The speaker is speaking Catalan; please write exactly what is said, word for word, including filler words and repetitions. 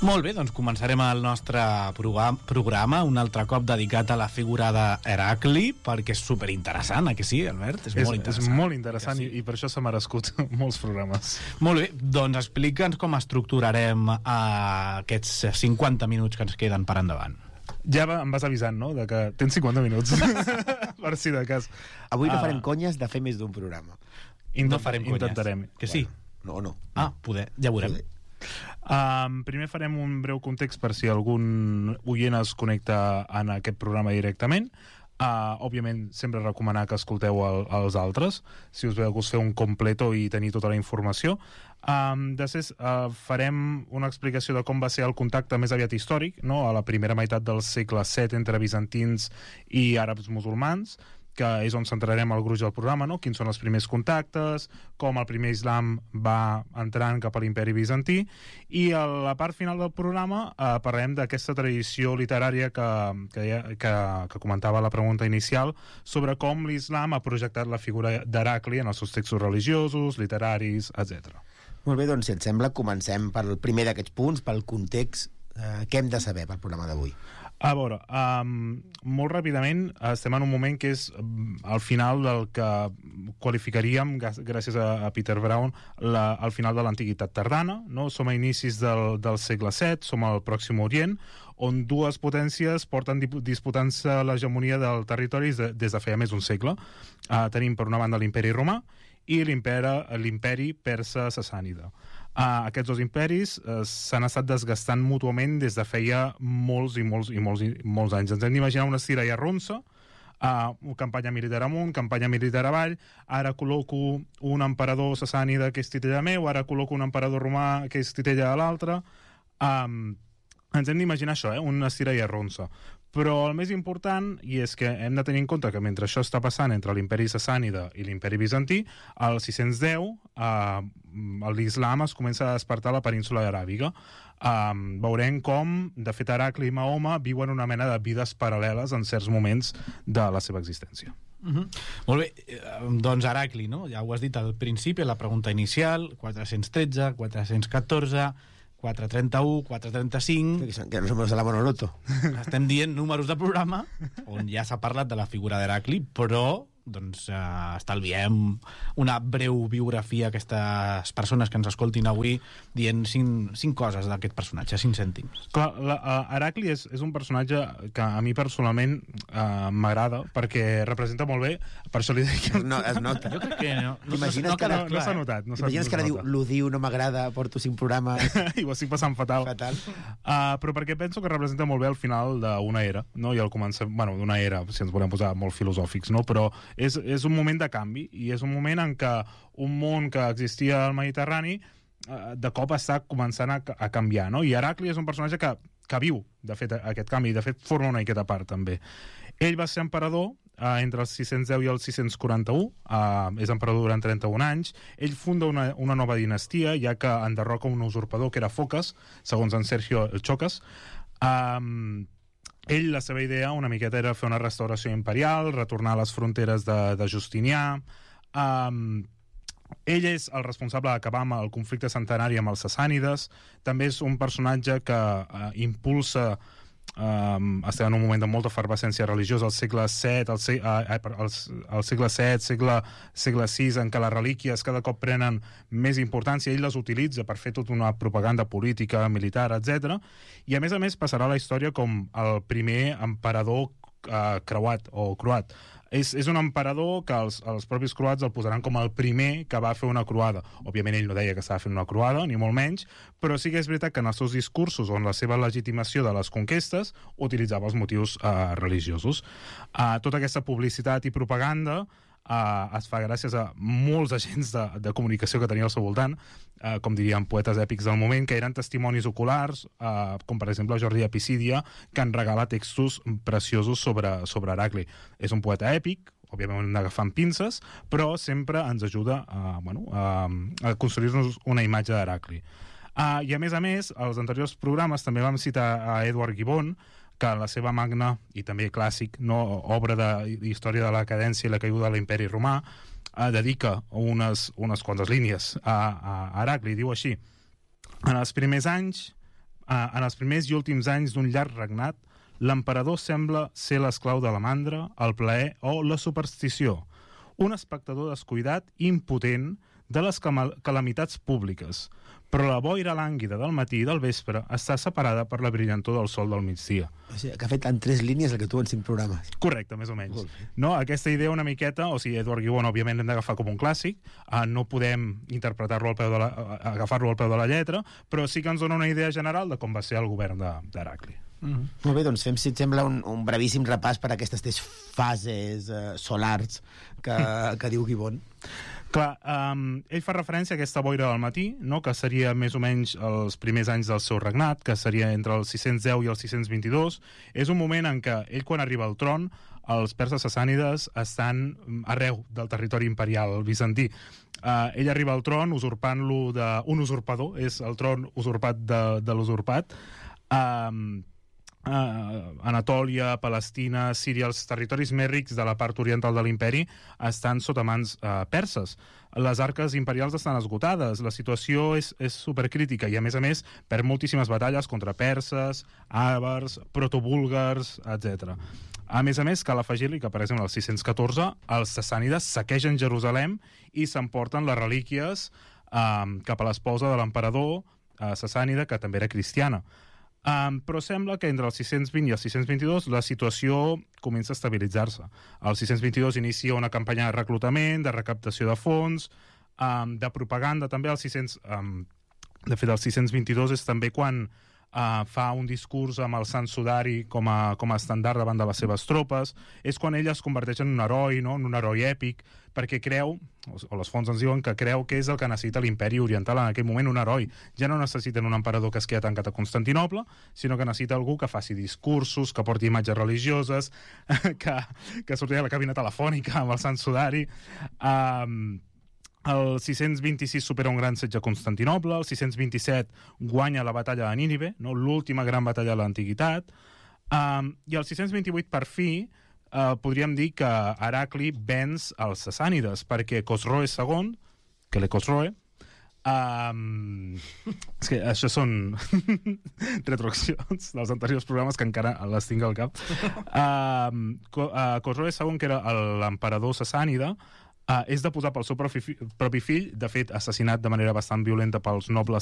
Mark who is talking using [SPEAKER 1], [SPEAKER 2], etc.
[SPEAKER 1] Molt bé, doncs començarem el nostre programa, un altre cop dedicat a la figura d'Heracli, perquè és superinteressant, eh, que sí, Albert? És, és molt interessant.
[SPEAKER 2] És molt interessant
[SPEAKER 1] sí?
[SPEAKER 2] i, i per això s'ha merescut molts programes.
[SPEAKER 1] Molt bé, doncs explica'ns com estructurarem uh, aquests cinquanta minuts que ens queden per endavant.
[SPEAKER 2] Ja va, em vas avisant, no?, de que tens cinquanta minuts, per si de cas.
[SPEAKER 3] Avui no farem uh, conyes de fer més d'un programa.
[SPEAKER 1] Intent, no farem conyes.
[SPEAKER 2] Intentarem.
[SPEAKER 1] Que sí?
[SPEAKER 3] No, no.
[SPEAKER 1] Ah, poder, ja veurem. Poder.
[SPEAKER 2] Um, primer farem un breu context per si algun oient es connecta en aquest programa directament. Uh, òbviament sempre recomanar que escolteu el, els altres si us veu que us feu un completo i tenir tota la informació. Um, després uh, farem una explicació de com va ser el contacte més aviat històric, no?, a la primera meitat del segle set entre bizantins i àrabs musulmans, que és on centrarem el gruix del programa, no?, quins són els primers contactes, com el primer islam va entrant cap a l'imperi bizantí, i a la part final del programa eh, parlarem d'aquesta tradició literària que, que, que, que comentava la pregunta inicial, sobre com l'islam ha projectat la figura d'Heracli en els seus textos religiosos, literaris, etcètera.
[SPEAKER 3] Molt bé, doncs si et sembla comencem pel primer d'aquests punts, pel context. Eh, què hem de saber pel programa d'avui?
[SPEAKER 2] A veure, um, molt ràpidament estem en un moment que és um, al final del que qualificaríem, gràcies a, a Peter Brown, la, al final de l'Antiguitat tardana, no? Som a inicis del, del segle set, som al Pròxim Orient, on dues potències porten disputant-se l'hegemonia del territori de, des de feia més d'un segle. Uh, tenim per una banda l'imperi romà i l'imperi persa sassànida. Uh, aquests dos imperis uh, s'han estat desgastant mútuament des de feia molts i molts i molts, i molts anys. Ens hem d'imaginar una estira i arronsa, uh, campanya militar amunt, campanya militar avall, ara col·loco un emperador sassànida que és titella meu, ara col·loco un emperador romà que és titella de l'altre. Um, ens hem d'imaginar això, eh? Una estira i arronsa. Però el més important, i és que hem de tenir en compte que mentre això està passant entre l'imperi sassànida i l'imperi bizantí, al sis-cents deu eh, l'islam es comença a despertar a la península aràbiga. Eh, veurem com, de fet, Heracli i Mahoma viuen una mena de vides paral·leles en certs moments de la seva existència.
[SPEAKER 1] Uh-huh. Molt bé, doncs Heracli, no? Ja ho has dit al principi, la pregunta inicial, quatre-cents tretze, quatre-cents catorze... quatre trenta-u, quatre trenta-cinc...
[SPEAKER 3] Que no som els de la Monoloto.
[SPEAKER 1] Estem dient números de programa on ja s'ha parlat de la figura d'Heracli, però doncs eh, estalviem una breu biografia a aquestes persones que ens escoltin avui dient cinc, cinc coses d'aquest personatge, cinc cèntims.
[SPEAKER 2] Clar, la, uh, Heracli és, és un personatge que a mi personalment uh, m'agrada perquè representa molt bé, per això li dic...
[SPEAKER 3] No, es nota.
[SPEAKER 1] Jo crec que no. No,
[SPEAKER 3] T'imagines
[SPEAKER 1] no,
[SPEAKER 3] que
[SPEAKER 1] no,
[SPEAKER 3] ara,
[SPEAKER 2] no s'ha notat. No
[SPEAKER 3] T'imagines que ara diu l'odiu, no m'agrada, porto cinc programes...
[SPEAKER 2] I ho estic passant fatal.
[SPEAKER 3] Fatal.
[SPEAKER 2] Uh, però perquè penso que representa molt bé el final d'una era, no? I el començament, bueno, d'una era, si ens volem posar molt filosòfics, no? Però és, és un moment de canvi i és un moment en què un món que existia al Mediterrani eh, de cop està començant a, a canviar, no? I Heracli és un personatge que, que viu, de fet, aquest canvi, i de fet forma una miqueta part també. Ell va ser emperador eh, entre els sis-cents deu i els sis-cents quaranta-u, eh, és emperador durant trenta-un anys. Ell funda una, una nova dinastia, ja que enderroca un usurpador que era Focas, segons en Sergio el Chocas. eh, Ell, la seva idea una miqueta era fer una restauració imperial, retornar a les fronteres de, de Justinià. Um, ell és el responsable d'acabar amb el conflicte centenari amb els sassànides. També és un personatge que uh, impulsa... Um, estem en un moment de molta efervescència religiosa al segle set, al, se, uh, al, al segle set, segle, segle sis, en què les relíquies cada cop prenen més importància. Ell les utilitza per fer tota una propaganda política, militar, etcètera. I a més a més passarà a la història com el primer emperador uh, creuat o croat. És, és un emperador que els, els propis croats el posaran com el primer que va fer una croada. Òbviament ell no deia que estava fent una croada, ni molt menys, però sí que és veritat que en els seus discursos o en la seva legitimació de les conquestes utilitzava els motius eh, religiosos. Eh, tota aquesta publicitat i propaganda Uh, es fa gràcies a molts agents de, de comunicació que tenia al seu voltant, uh, com diríem poetes èpics del moment, que eren testimonis oculars, uh, com per exemple Jordi Epicídia, que en regala textos preciosos sobre, sobre Heracli. És un poeta èpic, òbviament hem d'agafar amb pinces, però sempre ens ajuda a, bueno, a, a construir-nos una imatge d'Heracli. Uh, I a més a més, als anteriors programes també vam citar a Edward Gibbon, que en la seva magna i també clàssic, no, obra de història de la cadència i la caiguda de l'imperi romà, eh, dedica unes, unes quantes línies a, a Heracli. Diu així: en els primers anys uh, en els primers i últims anys d'un llarg regnat, l'emperador sembla ser l'esclau de la mandra, el plaer o la superstició, un espectador descuidat i impotent de les calamitats públiques, però la boira lànguida del matí i del vespre està separada per la brillantor del sol del migdia.
[SPEAKER 3] O sigui, que ha fet en tres línies el que tu en cinc programes.
[SPEAKER 2] Correcte, més o menys. No, aquesta idea una miqueta, o sigui, Edward Gibbon òbviament l'hem d'agafar com un clàssic, uh, no podem interpretar-lo al peu de la, uh, agafar-lo al peu de la lletra, però sí que ens dona una idea general de com va ser el govern d'Heracli.
[SPEAKER 3] Mm-hmm. Molt bé, doncs fem, si et sembla, un, un brevíssim repàs per a aquestes tres fases uh, solars que, que diu Gibbon.
[SPEAKER 2] Clar, um, ell fa referència a aquesta boira del matí, no?, que seria més o menys els primers anys del seu regnat, que seria entre els sis-cents deu i els sis-cents vint-i-dos. És un moment en què ell, quan arriba al tron, els perses sassànides estan arreu del territori imperial bizantí. Uh, ell arriba al tron usurpant-lo d'un usurpador, és el tron usurpat de, de l'usurpat. Um, Uh, Anatòlia, Palestina, Síria, els territoris més rics de la part oriental de l'imperi estan sota mans uh, perses. Les arques imperials estan esgotades, la situació és, és supercrítica i, a més a més, perd moltíssimes batalles contra perses, àvars, protobúlgars, etcètera. A més a més, cal afegir-li que, per exemple, al sis-cents catorze, els sassànides saquegen Jerusalem i s'emporten les relíquies um, cap a l'esposa de l'emperador uh, sassànida, que també era cristiana. Um, però sembla que entre els sis-cents vint i els sis-cents vint-i-dos la situació comença a estabilitzar-se. El sis-cents vint-i-dos inicia una campanya de reclutament, de recaptació de fons, um, de propaganda també. El sis-cents, um, de fet, el sis-cents vint-i-dos és també quan uh, fa un discurs amb el Sant Sudari com a, com a estandard davant de les seves tropes. És quan ell es converteix en un heroi, no?, en un heroi èpic, perquè creu, o les fonts ens diuen que creu que és el que necessita l'imperi oriental en aquell moment, un heroi. Ja no necessiten un emperador que es queda tancat a Constantinople, sinó que necessita algú que faci discursos, que porti imatges religioses, que, que surti a la cabina telefònica amb el Sant Sudari. Um, el sis-cents vint-i-sis supera un gran setge a Constantinople, el sis-cents vint-i-set guanya la batalla de Nínive, no?, l'última gran batalla de l'antiguitat, um, i el sis-cents vint-i-vuit, per fi, Uh, podríem dir que Heracli venç els sassànides, perquè Cosroe segon, que le Cosroe, um, és que això són retroaccions dels anteriors programes que encara les tinc al cap. Um, uh, Cosroe segon, que era l'emperador sassànida, Uh, és deposat pel seu propi, fi, propi fill, de fet assassinat de manera bastant violenta pels nobles